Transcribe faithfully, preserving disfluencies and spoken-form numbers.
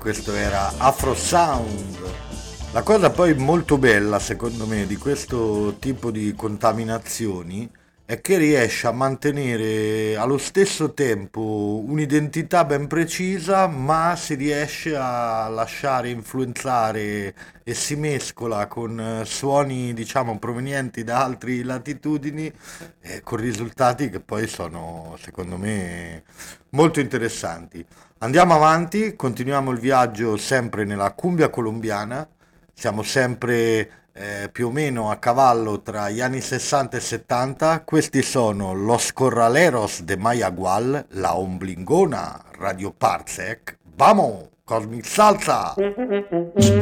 questo era Afro Sound. La cosa poi molto bella secondo me di questo tipo di contaminazioni è che riesce a mantenere allo stesso tempo un'identità ben precisa, ma si riesce a lasciare influenzare e si mescola con eh, suoni, diciamo, provenienti da altre latitudini, eh, con risultati che poi sono, secondo me, molto interessanti. Andiamo avanti, continuiamo il viaggio sempre nella cumbia colombiana, siamo sempre eh, più o meno a cavallo tra gli anni sessanta e settanta. Questi sono Los Corraleros de Mayagual, La Omblingona, Radio Parsec, Vamos, Cosmic Salsa!